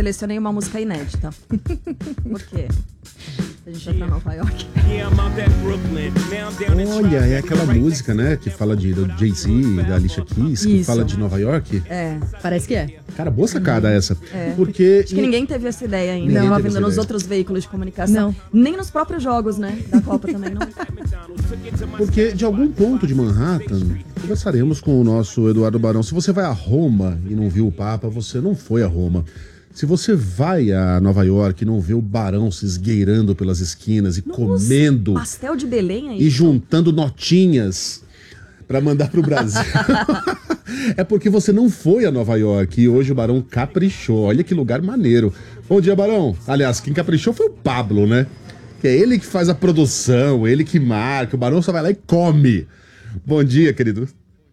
selecionei uma música inédita. Por quê? A gente vai pra Nova York. Olha, é aquela música, né, que fala do Jay-Z, da Alicia Keys, que fala de Nova York. É. Parece que é. Cara, boa sacada essa. É. Porque... Acho que ninguém teve essa ideia ainda. Ninguém Não, teve vindo essa nos ideia. outros veículos de comunicação. Não. Nem nos próprios jogos, né? Da Copa também, não. Porque de algum ponto de Manhattan, conversaremos com o nosso Eduardo Barão. Se você vai a Roma e não viu o Papa, você não foi a Roma. Se você vai a Nova York e não vê o Barão se esgueirando pelas esquinas e comendo Pastel de Belém aí. e juntando notinhas pra mandar pro Brasil, é porque você não foi a Nova York e hoje o Barão caprichou. Olha que lugar maneiro. Bom dia, Barão. Aliás, quem caprichou foi o Pablo, né? Que é ele que faz a produção, ele que marca. O Barão só vai lá e come. Bom dia, querido.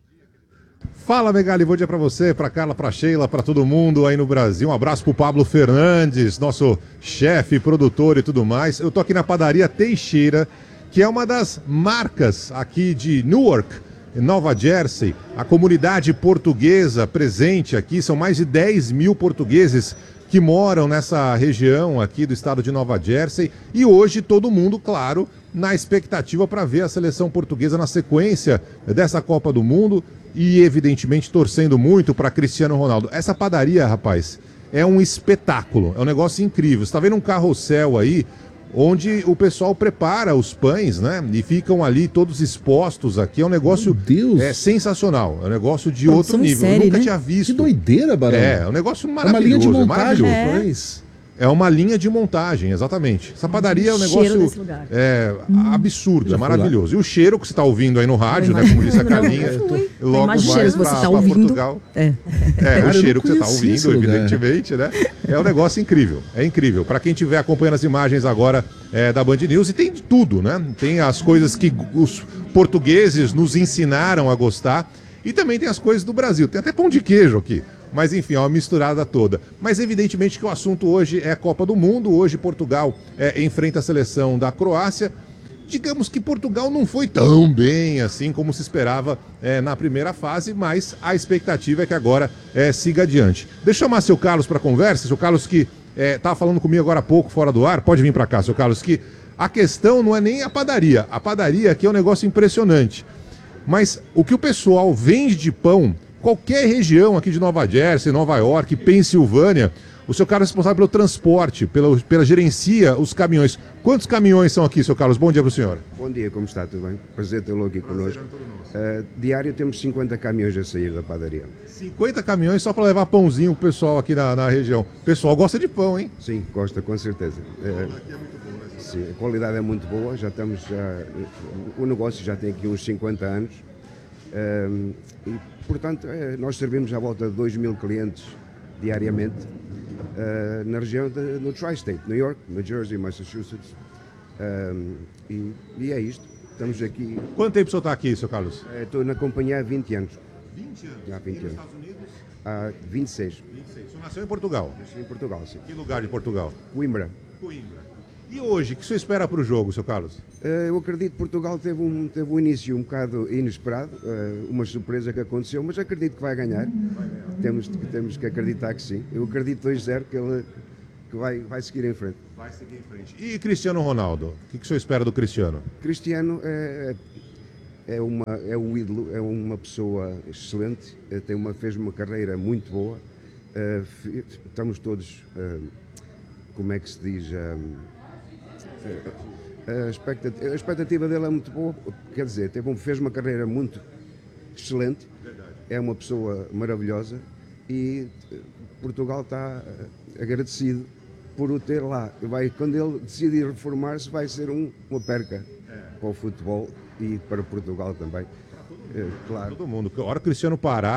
Fala, Megali, bom dia pra você, pra Carla, pra Sheila, pra todo mundo aí no Brasil. Um abraço pro Pablo Fernandes, nosso chefe, produtor e tudo mais. Eu tô aqui na padaria Teixeira, que é uma das marcas aqui de Newark, Nova Jersey. A comunidade portuguesa presente aqui, são mais de 10 mil portugueses que moram nessa região aqui do estado de Nova Jersey. E hoje todo mundo, claro, na expectativa para ver a seleção portuguesa na sequência dessa Copa do Mundo. E, evidentemente, torcendo muito para Cristiano Ronaldo. Essa padaria, rapaz, é um espetáculo, é um negócio incrível. Você está vendo um carrossel aí, onde o pessoal prepara os pães, né? E ficam ali todos expostos aqui. É um negócio sensacional, é um negócio de outro nível. Eu nunca tinha visto. Que doideira, Barão. É um negócio maravilhoso. É uma linha de montagem, maravilhoso. É uma linha de montagem, exatamente. Essa padaria é um negócio absurdo, é maravilhoso. E o cheiro que você está ouvindo aí no rádio, né? Como disse a Carlinha, logo vai para Portugal. O cheiro que você está ouvindo, evidentemente, né? É um negócio incrível, é incrível. Para quem estiver acompanhando as imagens agora da Band News, e tem de tudo, né? Tem as coisas que os portugueses nos ensinaram a gostar, e também tem as coisas do Brasil. Tem até pão de queijo aqui. Mas enfim, é uma misturada toda. Mas evidentemente que o assunto hoje é a Copa do Mundo. Hoje Portugal enfrenta a seleção da Croácia. Digamos que Portugal não foi tão bem assim como se esperava na primeira fase, mas a expectativa é que agora siga adiante. Deixa eu chamar seu Carlos para a conversa. Seu Carlos que estava falando comigo agora há pouco, fora do ar. Pode vir para cá, seu Carlos, que a questão não é nem a padaria. A padaria aqui é um negócio impressionante. Mas o que o pessoal vende de pão... Qualquer região aqui de Nova Jersey, Nova York, Pensilvânia, o seu Carlos é responsável pelo transporte, pela gerencia os caminhões. Quantos caminhões são aqui, seu Carlos? Bom dia para o senhor. Bom dia, como está? Tudo bem? Prazer tê-lo aqui connosco. Diário temos 50 caminhões a sair da padaria. 50 caminhões só para levar pãozinho pro pessoal aqui na região. O pessoal gosta de pão, hein? Sim, gosta, com certeza. Aqui é muito bom, né? Sim, a qualidade é muito boa, o negócio já tem aqui uns 50 anos. E, portanto, nós servimos à volta de 2 mil clientes diariamente na região no Tri-State, New York, New Jersey, Massachusetts. E é isto. Estamos aqui. Quanto tempo o senhor está aqui, seu Carlos? Estou na companhia há 20 anos. 20 anos? Há 20 e nos anos. Estados Unidos? Há 26. 26. O senhor nasceu em Portugal? Nasci em Portugal, sim. Que lugar de Portugal? Coimbra. Coimbra. E hoje, o que o senhor espera para o jogo, seu Carlos? Eu acredito que Portugal teve um início um bocado inesperado, uma surpresa que aconteceu, mas acredito que vai ganhar. Temos que acreditar que sim. Eu acredito 2-0 que vai seguir em frente. Vai seguir em frente. E Cristiano Ronaldo? O que o senhor espera do Cristiano? Cristiano é um ídolo, é uma pessoa excelente, fez uma carreira muito boa. Estamos todos, como é que se diz... A expectativa dele é muito boa, quer dizer, fez uma carreira muito excelente, é uma pessoa maravilhosa e Portugal está agradecido por o ter lá. Quando ele decidir reformar-se, vai ser uma perca para o futebol e para Portugal também. Claro. Todo mundo. A hora que o Cristiano parar,